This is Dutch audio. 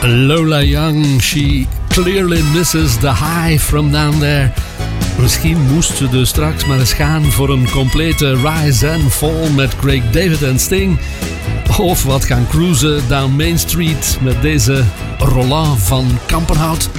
Lola Young, she clearly misses the high from down there. Misschien moest ze dus straks maar eens gaan voor een complete rise and fall met Craig David en Sting. Of wat gaan cruisen down Main Street met deze Roland van Kampenhout.